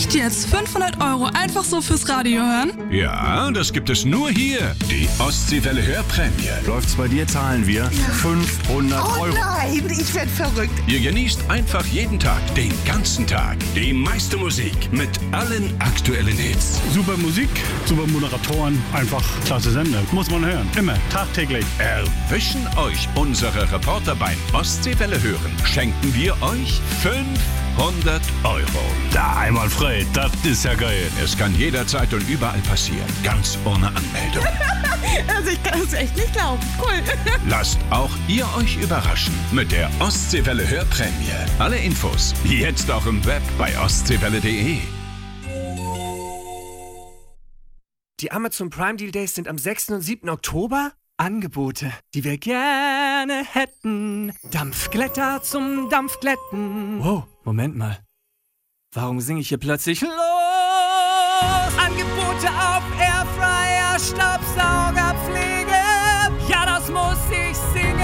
Echt jetzt? 500 € einfach so fürs Radio hören? Ja, das gibt es nur hier. Die Ostseewelle Hörprämie. Läuft's bei dir, zahlen wir 500 €. Oh nein, ich werd verrückt. Ihr genießt einfach jeden Tag, den ganzen Tag, die meiste Musik mit allen aktuellen Hits. Super Musik, super Moderatoren, einfach klasse Sender. Muss man hören. Immer, tagtäglich. Erwischen euch unsere Reporter beim Ostseewelle hören. Schenken wir euch 500 €. Da einmal frei, das ist ja geil. Es kann jederzeit und überall passieren, ganz ohne Anmeldung. Also ich kann es echt nicht glauben. Cool. Lasst auch ihr euch überraschen mit der Ostseewelle Hörprämie. Alle Infos jetzt auch im Web bei ostseewelle.de. Die Amazon Prime Deal Days sind am 6. und 7. Oktober. Angebote, die wir gerne hätten. Dampfglätter zum Dampfglätten. Wow, Moment mal. Warum singe ich hier plötzlich los? Angebote auf Airfryer, Staubsaugerpflege. Ja, das muss ich singen.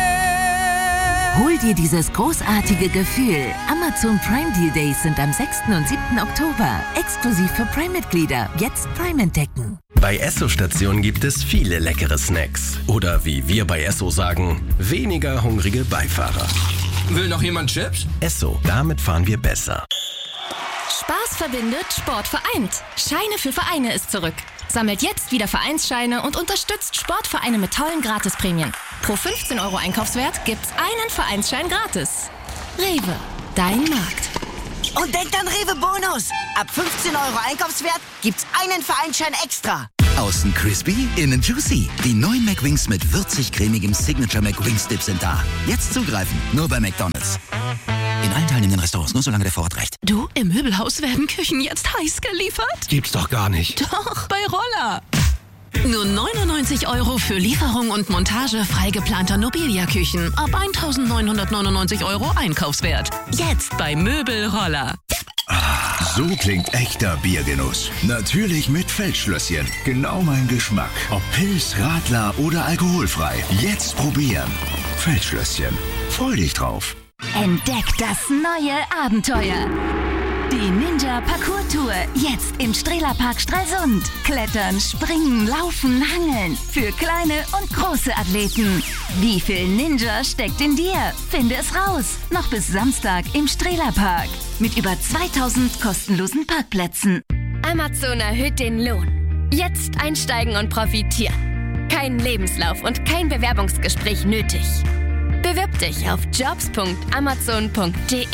Hol dir dieses großartige Gefühl. Amazon Prime Deal Days sind am 6. und 7. Oktober. Exklusiv für Prime-Mitglieder. Jetzt Prime entdecken. Bei Esso-Stationen gibt es viele leckere Snacks. Oder wie wir bei Esso sagen, weniger hungrige Beifahrer. Will noch jemand Chips? Esso, damit fahren wir besser. Spaß verbindet, Sport vereint. Scheine für Vereine ist zurück. Sammelt jetzt wieder Vereinsscheine und unterstützt Sportvereine mit tollen Gratisprämien. Pro 15 € Einkaufswert gibt's einen Vereinsschein gratis. Rewe, dein Markt. Und denkt an Rewe Bonus. Ab 15 € Einkaufswert gibt's einen Vereinsschein extra. Außen crispy, innen juicy. Die neuen McWings mit würzig-cremigem Signature McWings Dip sind da. Jetzt zugreifen, nur bei McDonald's. In allen teilnehmenden Restaurants, nur solange der Vorrat reicht. Du, im Möbelhaus werden Küchen jetzt heiß geliefert? Gibt's doch gar nicht. Doch, bei Roller. Nur 99 € für Lieferung und Montage frei geplanter Nobilia-Küchen. Ab 1.999 € Einkaufswert. Jetzt bei Möbelroller. So klingt echter Biergenuss. Natürlich mit Feldschlösschen. Genau mein Geschmack. Ob Pils, Radler oder alkoholfrei. Jetzt probieren. Feldschlösschen. Freu dich drauf. Entdeckt das neue Abenteuer. Die Ninja Parkour Tour. Jetzt im Strehlerpark Stralsund. Klettern, springen, laufen, hangeln. Für kleine und große Athleten. Wie viel Ninja steckt in dir? Finde es raus. Noch bis Samstag im Strehlerpark. Mit über 2000 kostenlosen Parkplätzen. Amazon erhöht den Lohn. Jetzt einsteigen und profitieren. Kein Lebenslauf und kein Bewerbungsgespräch nötig. Bewirb dich auf jobs.amazon.de.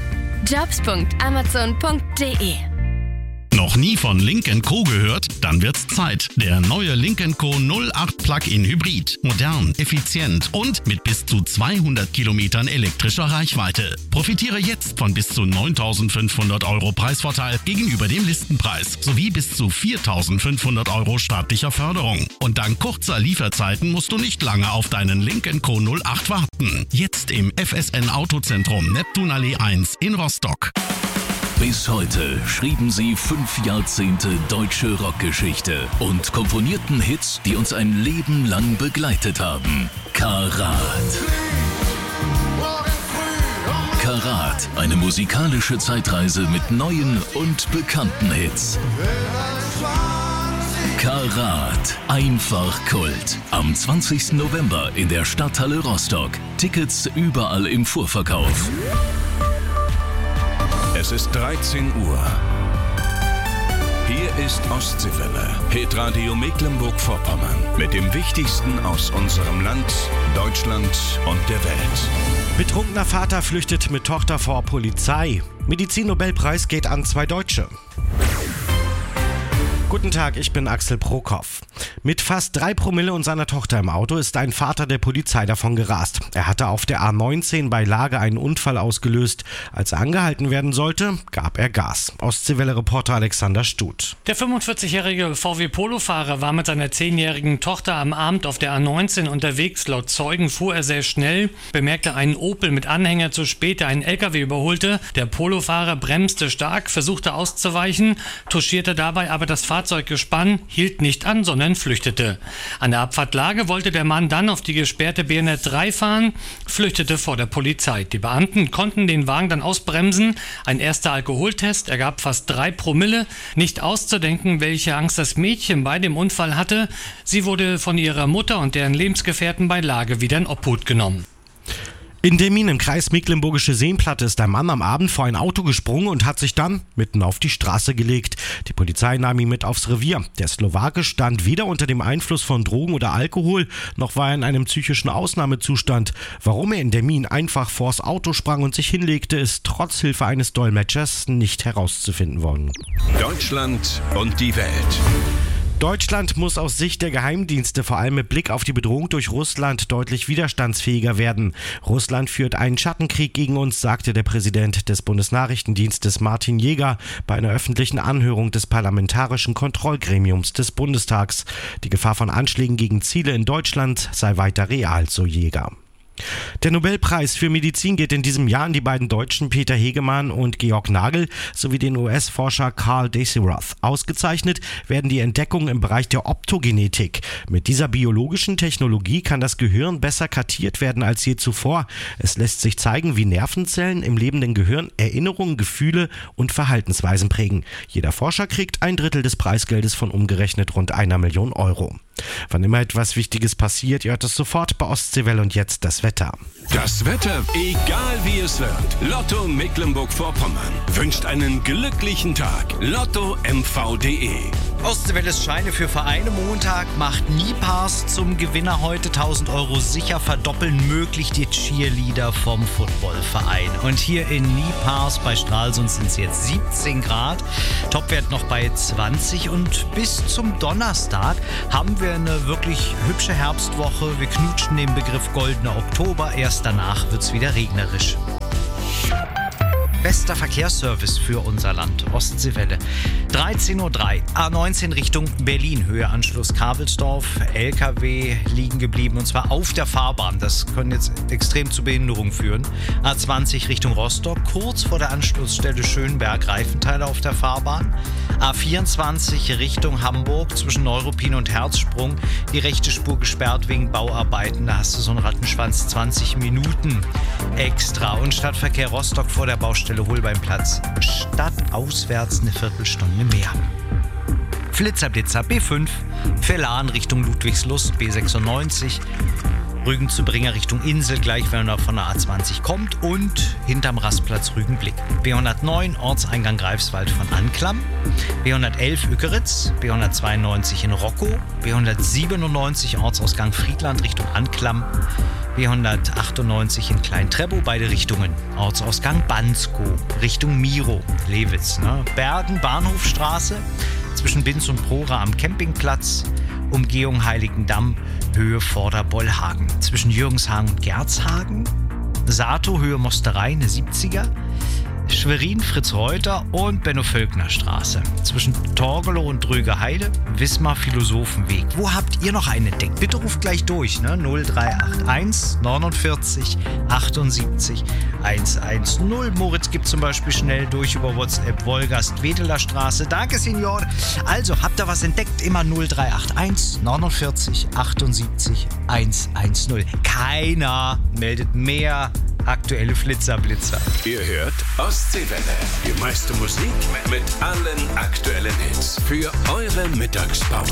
jobs.amazon.de. Noch nie von Lynk & Co. gehört? Dann wird's Zeit. Der neue Lynk & Co. 08 Plug-in Hybrid. Modern, effizient und mit bis zu 200 Kilometern elektrischer Reichweite. Profitiere jetzt von bis zu 9.500 € Preisvorteil gegenüber dem Listenpreis sowie bis zu 4.500 € staatlicher Förderung. Und dank kurzer Lieferzeiten musst du nicht lange auf deinen Lynk & Co. 08 warten. Jetzt im FSN Autozentrum Neptunallee 1 in Rostock. Bis heute schrieben sie 5 Jahrzehnte deutsche Rockgeschichte und komponierten Hits, die uns ein Leben lang begleitet haben. Karat. Karat, eine musikalische Zeitreise mit neuen und bekannten Hits. Karat, einfach Kult. Am 20. November in der Stadthalle Rostock. Tickets überall im Vorverkauf. Es ist 13 Uhr. Hier ist Ostseewelle, Hitradio Mecklenburg-Vorpommern. Mit dem Wichtigsten aus unserem Land, Deutschland und der Welt. Betrunkener Vater flüchtet mit Tochter vor Polizei. Medizin-Nobelpreis geht an 2 Deutsche. Guten Tag, ich bin Axel Prokop. Mit fast 3 Promille und seiner Tochter im Auto ist ein Vater der Polizei davon gerast. Er hatte auf der A19 bei Lage einen Unfall ausgelöst. Als er angehalten werden sollte, gab er Gas. Ostseewelle-Reporter Alexander Stuth. Der 45-jährige VW-Polo-Fahrer war mit seiner 10-jährigen Tochter am Abend auf der A19 unterwegs. Laut Zeugen fuhr er sehr schnell, bemerkte einen Opel mit Anhänger zu spät, der einen LKW überholte. Der Polo-Fahrer bremste stark, versuchte auszuweichen, touchierte dabei aber das Fahrzeug Fahrzeug gespannt, hielt nicht an, sondern flüchtete. An der Abfahrtlage wollte der Mann dann auf die gesperrte B103 fahren, flüchtete vor der Polizei. Die Beamten konnten den Wagen dann ausbremsen. Ein erster Alkoholtest ergab fast 3 Promille. Nicht auszudenken, welche Angst das Mädchen bei dem Unfall hatte. Sie wurde von ihrer Mutter und deren Lebensgefährten bei Lage wieder in Obhut genommen. In Demmin im Kreis Mecklenburgische Seenplatte ist ein Mann am Abend vor ein Auto gesprungen und hat sich dann mitten auf die Straße gelegt. Die Polizei nahm ihn mit aufs Revier. Der Slowake stand weder unter dem Einfluss von Drogen oder Alkohol, noch war er in einem psychischen Ausnahmezustand. Warum er in Demmin einfach vors Auto sprang und sich hinlegte, ist trotz Hilfe eines Dolmetschers nicht herauszufinden worden. Deutschland und die Welt. Deutschland muss aus Sicht der Geheimdienste vor allem mit Blick auf die Bedrohung durch Russland deutlich widerstandsfähiger werden. Russland führt einen Schattenkrieg gegen uns, sagte der Präsident des Bundesnachrichtendienstes Martin Jäger bei einer öffentlichen Anhörung des Parlamentarischen Kontrollgremiums des Bundestags. Die Gefahr von Anschlägen gegen Ziele in Deutschland sei weiter real, so Jäger. Der Nobelpreis für Medizin geht in diesem Jahr an die beiden Deutschen Peter Hegemann und Georg Nagel sowie den US-Forscher Carl Desiroth. Ausgezeichnet werden die Entdeckungen im Bereich der Optogenetik. Mit dieser biologischen Technologie kann das Gehirn besser kartiert werden als je zuvor. Es lässt sich zeigen, wie Nervenzellen im lebenden Gehirn Erinnerungen, Gefühle und Verhaltensweisen prägen. Jeder Forscher kriegt 1/3 des Preisgeldes von umgerechnet rund 1 Million Euro. Wann immer etwas Wichtiges passiert, ihr hört es sofort bei Ostseewelle und jetzt das Wetter. Das Wetter, egal wie es wird. Lotto Mecklenburg-Vorpommern wünscht einen glücklichen Tag. LottoMV.de. Ostseewelles Scheine für Vereine Montag macht Nipars zum Gewinner heute. 1.000 Euro sicher verdoppeln möglich die Cheerleader vom Footballverein. Und hier in Nipars bei Stralsund sind es jetzt 17 Grad. Topwert noch bei 20 und bis zum Donnerstag haben wir eine wirklich hübsche Herbstwoche. Wir knutschen den Begriff goldener Oktober. Erst danach wird es wieder regnerisch. Bester Verkehrsservice für unser Land, Ostseewelle. 13:03 Uhr, A19 Richtung Berlin, Höhe Anschluss Kabelsdorf. LKW liegen geblieben und zwar auf der Fahrbahn. Das kann jetzt extrem zu Behinderungen führen. A20 Richtung Rostock, kurz vor der Anschlussstelle Schönberg, Reifenteile auf der Fahrbahn. A24 Richtung Hamburg, zwischen Neuruppin und Herzsprung. Die rechte Spur gesperrt wegen Bauarbeiten. Da hast du so einen Rattenschwanz, 20 Minuten extra. Und Stadtverkehr Rostock vor der Baustelle Holbeinplatz. Stadtauswärts eine Viertelstunde mehr. Flitzer B5, Vellan Richtung Ludwigslust, B96. Rügen zu Bringer Richtung Insel, gleich wenn man von der A20 kommt und hinterm Rastplatz Rügenblick. B109 Ortseingang Greifswald von Anklam, B111 Ückeritz, B192 in Rockow, B197 Ortsausgang Friedland Richtung Anklam, B198 in Klein-Treppow, beide Richtungen. Ortsausgang Bansko Richtung Miro, Lewitz. Bergen Bahnhofstraße zwischen Binz und Prora am Campingplatz, Umgehung Heiligendamm, Höhe Vorderbollhagen. Zwischen Jürgenshagen und Gerzhagen, Sato, Höhe Mosterei, eine 70er. Schwerin, Fritz-Reuter und Benno-Völkner-Straße. Zwischen Torgelow und Drögeheide, Wismar Philosophenweg. Wo habt ihr noch einen entdeckt? Bitte ruft gleich durch, 0381 49 78 110. Moritz gibt zum Beispiel schnell durch über WhatsApp Wolgast-Wedeler Straße. Danke, Senior. Also, habt ihr was entdeckt? Immer 0381 49 78 110. Keiner meldet mehr aktuelle Flitzer-Blitzer. Ihr hört Ostseewelle. Die meiste Musik mit allen aktuellen Hits für eure Mittagspause.